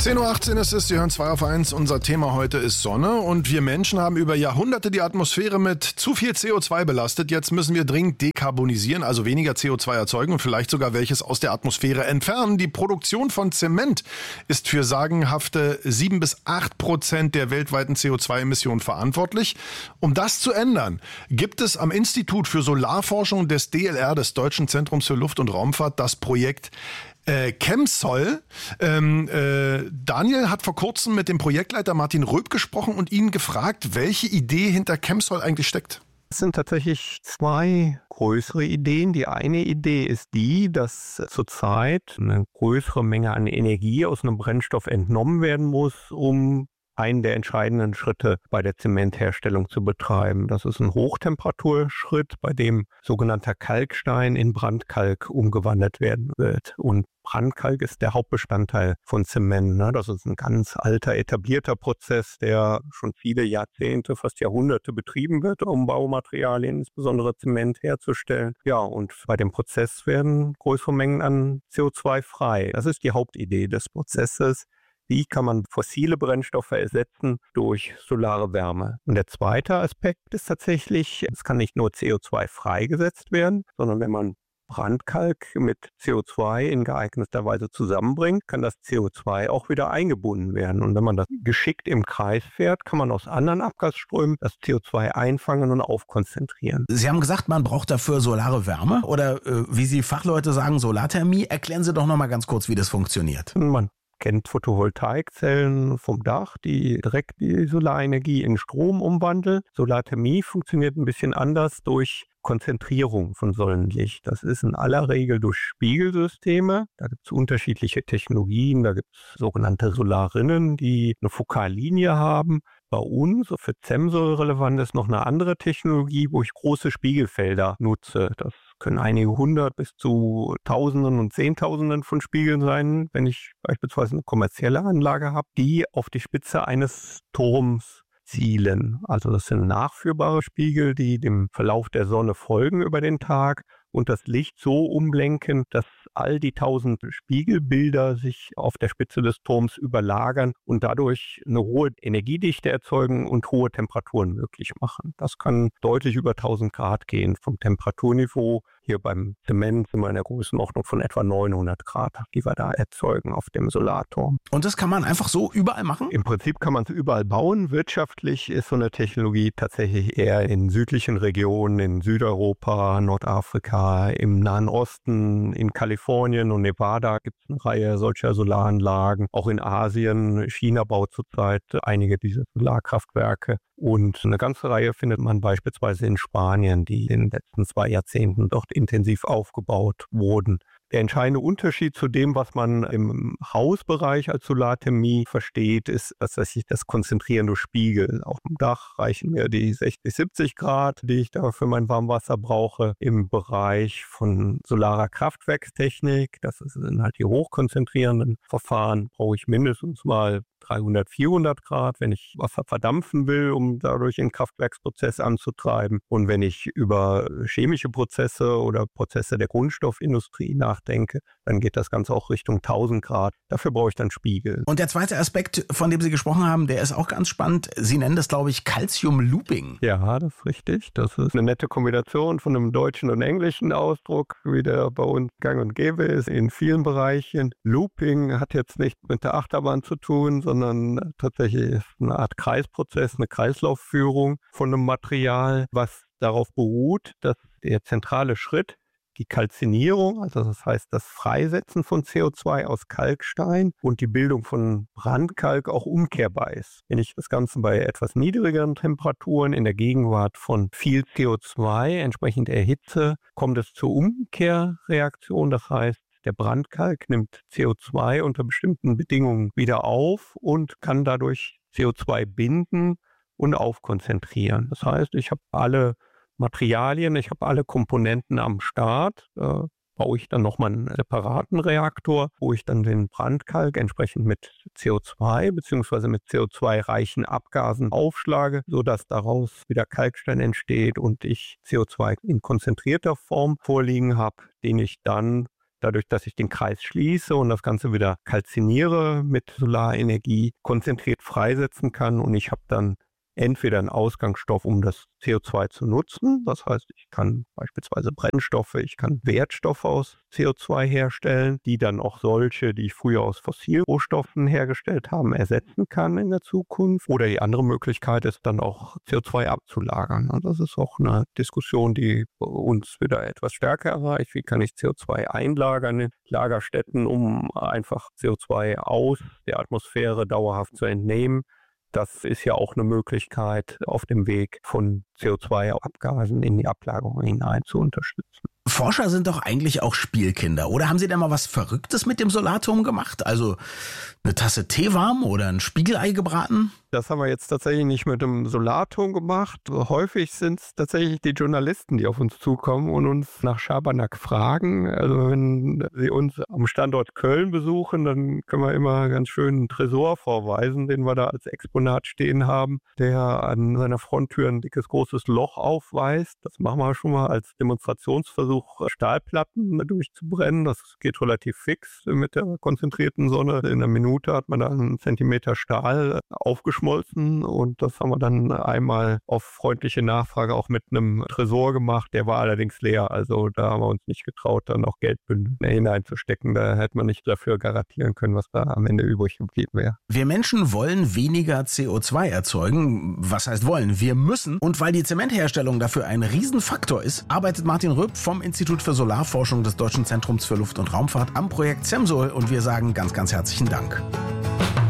10:18 Uhr ist es, Sie hören 2 auf 1. Unser Thema heute ist Sonne und wir Menschen haben über Jahrhunderte die Atmosphäre mit zu viel CO2 belastet. Jetzt müssen wir dringend dekarbonisieren, also weniger CO2 erzeugen und vielleicht sogar welches aus der Atmosphäre entfernen. Die Produktion von Zement ist für sagenhafte 7-8% der weltweiten CO2-Emissionen verantwortlich. Um das zu ändern, gibt es am Institut für Solarforschung des DLR, des Deutschen Zentrums für Luft- und Raumfahrt, das Projekt ChemSol. Daniel hat vor kurzem mit dem Projektleiter Martin Röb gesprochen und ihn gefragt, welche Idee hinter ChemSol eigentlich steckt. Es sind tatsächlich 2 größere Ideen. Die eine Idee ist die, dass zurzeit eine größere Menge an Energie aus einem Brennstoff entnommen werden muss, um einen der entscheidenden Schritte bei der Zementherstellung zu betreiben. Das ist ein Hochtemperaturschritt, bei dem sogenannter Kalkstein in Brandkalk umgewandelt werden wird. Und Brandkalk ist der Hauptbestandteil von Zement. Das ist ein ganz alter, etablierter Prozess, der schon viele Jahrzehnte, fast Jahrhunderte betrieben wird, um Baumaterialien, insbesondere Zement, herzustellen. Ja, und bei dem Prozess werden größere Mengen an CO2 frei. Das ist die Hauptidee des Prozesses. Wie kann man fossile Brennstoffe ersetzen durch solare Wärme? Und der zweite Aspekt ist tatsächlich, es kann nicht nur CO2 freigesetzt werden, sondern wenn man Brandkalk mit CO2 in geeigneter Weise zusammenbringt, kann das CO2 auch wieder eingebunden werden. Und wenn man das geschickt im Kreis fährt, kann man aus anderen Abgasströmen das CO2 einfangen und aufkonzentrieren. Sie haben gesagt, man braucht dafür solare Wärme oder wie Sie Fachleute sagen, Solarthermie. Erklären Sie doch noch mal ganz kurz, wie das funktioniert. Man kennt Photovoltaikzellen vom Dach, die direkt die Solarenergie in Strom umwandeln. Solarthermie funktioniert ein bisschen anders durch Konzentrierung von Sonnenlicht. Das ist in aller Regel durch Spiegelsysteme. Da gibt es unterschiedliche Technologien. Da gibt es sogenannte Solarinnen, die eine Fokallinie haben. Bei uns, für ChemSol relevant ist noch eine andere Technologie, wo ich große Spiegelfelder nutze. Das können einige hundert bis zu Tausenden und Zehntausenden von Spiegeln sein, wenn ich beispielsweise eine kommerzielle Anlage habe, die auf die Spitze eines Turms zielen. Also das sind nachführbare Spiegel, die dem Verlauf der Sonne folgen über den Tag und das Licht so umlenken, dass all die 1000 Spiegelbilder sich auf der Spitze des Turms überlagern und dadurch eine hohe Energiedichte erzeugen und hohe Temperaturen möglich machen. Das kann deutlich über 1000 Grad gehen vom Temperaturniveau. Hier beim Zement sind wir in der Größenordnung von etwa 900 Grad, die wir da erzeugen auf dem Solarturm. Und das kann man einfach so überall machen? Im Prinzip kann man es überall bauen. Wirtschaftlich ist so eine Technologie tatsächlich eher in südlichen Regionen, in Südeuropa, Nordafrika, im Nahen Osten, in Kalifornien und Nevada gibt es eine Reihe solcher Solaranlagen. Auch in Asien, China baut zurzeit einige dieser Solarkraftwerke. Und eine ganze Reihe findet man beispielsweise in Spanien, die in den letzten 2 Jahrzehnten dort intensiv aufgebaut wurden. Der entscheidende Unterschied zu dem, was man im Hausbereich als Solarthermie versteht, ist tatsächlich das Konzentrieren durch Spiegel. Auf dem Dach reichen mir die 60, 70 Grad, die ich da für mein Warmwasser brauche. Im Bereich von solarer Kraftwerkstechnik, das sind halt die hochkonzentrierenden Verfahren, brauche ich mindestens mal 300, 400 Grad, wenn ich Wasser verdampfen will, um dadurch den Kraftwerksprozess anzutreiben. Und wenn ich über chemische Prozesse oder Prozesse der Grundstoffindustrie nachdenke, dann geht das Ganze auch Richtung 1000 Grad. Dafür brauche ich dann Spiegel. Und der zweite Aspekt, von dem Sie gesprochen haben, der ist auch ganz spannend. Sie nennen das, glaube ich, Calcium-Looping. Ja, das ist richtig. Das ist eine nette Kombination von einem deutschen und englischen Ausdruck, wie der bei uns gang und gäbe ist in vielen Bereichen. Looping hat jetzt nicht mit der Achterbahn zu tun, sondern tatsächlich ist eine Art Kreisprozess, eine Kreislaufführung von einem Material, was darauf beruht, dass der zentrale Schritt, die Kalzinierung, also das heißt das Freisetzen von CO2 aus Kalkstein und die Bildung von Brandkalk auch umkehrbar ist. Wenn ich das Ganze bei etwas niedrigeren Temperaturen in der Gegenwart von viel CO2 entsprechend erhitze, kommt es zur Umkehrreaktion, das heißt, der Brandkalk nimmt CO2 unter bestimmten Bedingungen wieder auf und kann dadurch CO2 binden und aufkonzentrieren. Das heißt, ich habe alle Materialien, ich habe alle Komponenten am Start. Baue ich dann nochmal einen separaten Reaktor, wo ich dann den Brandkalk entsprechend mit CO2 bzw. mit CO2-reichen Abgasen aufschlage, sodass daraus wieder Kalkstein entsteht und ich CO2 in konzentrierter Form vorliegen habe, den ich dann dadurch, dass ich den Kreis schließe und das Ganze wieder kalziniere mit Solarenergie, konzentriert freisetzen kann und ich habe dann entweder einen Ausgangsstoff, um das CO2 zu nutzen. Das heißt, ich kann beispielsweise Brennstoffe, ich kann Wertstoffe aus CO2 herstellen, die dann auch solche, die ich früher aus Fossilrohstoffen hergestellt habe, ersetzen kann in der Zukunft. Oder die andere Möglichkeit ist dann auch CO2 abzulagern. Und das ist auch eine Diskussion, die uns wieder etwas stärker erreicht. Wie kann ich CO2 einlagern in Lagerstätten, um einfach CO2 aus der Atmosphäre dauerhaft zu entnehmen? Das ist ja auch eine Möglichkeit, auf dem Weg von CO2-Abgasen in die Ablagerung hinein zu unterstützen. Forscher sind doch eigentlich auch Spielkinder. Oder haben Sie da mal was Verrücktes mit dem Solarturm gemacht? Also eine Tasse Tee warm oder ein Spiegelei gebraten? Das haben wir jetzt tatsächlich nicht mit dem Solarturm gemacht. Häufig sind es tatsächlich die Journalisten, die auf uns zukommen und uns nach Schabernack fragen. Also wenn sie uns am Standort Köln besuchen, dann können wir immer ganz schön einen Tresor vorweisen, den wir da als Exponat stehen haben, der an seiner Fronttür ein dickes, großes Loch aufweist. Das machen wir schon mal als Demonstrationsversuch, Stahlplatten durchzubrennen. Das geht relativ fix mit der konzentrierten Sonne. In einer Minute hat man da einen Zentimeter Stahl aufgeschmolzen und das haben wir dann einmal auf freundliche Nachfrage auch mit einem Tresor gemacht. Der war allerdings leer, also da haben wir uns nicht getraut, dann auch Geldbündel hineinzustecken. Da hätte man nicht dafür garantieren können, was da am Ende übrig geblieben wäre. Wir Menschen wollen weniger CO2 erzeugen. Was heißt wollen? Wir müssen. Und weil die Zementherstellung dafür ein Riesenfaktor ist, arbeitet Martin Röb vom Institut für Solarforschung des Deutschen Zentrums für Luft- und Raumfahrt am Projekt CEMSOL und wir sagen ganz, ganz herzlichen Dank.